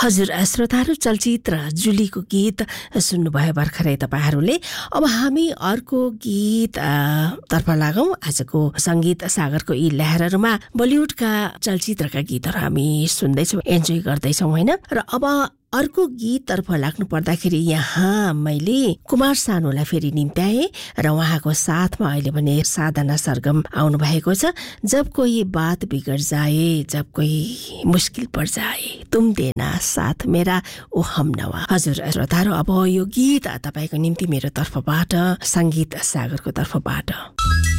हजुर श्रोताहरू, चलचित्र जुलीको गीत सुन्नुभयो भर्खरै तपाईँहरूले। अब हामी अर्को गीत तर्फ लागौं। आजको संगीत सागरको यी लहरहरूमा बलिउडका चलचित्रका गीतहरू हामी सुन्दैछौँ, एन्जोय गर्दैछौँ होइन। र अब अर्को गीततर्फ लाग्नु पर्दाखेरि यहाँ मैले कुमार सानुलाई फेरि निम्त्याएँ र उहाँको साथमा अहिले भने साधना सरगम आउनु भएको छ। जब कोही बात बिगड़ जाए, जब कोही मुश्किल पड़ जाए, तुम देना साथ मेरा ओ हमनवा। हजुर श्रोताहरू, अब यो गीत तपाईको निम्ति मेरो तर्फबाट, संगीत सागरको तर्फबाट।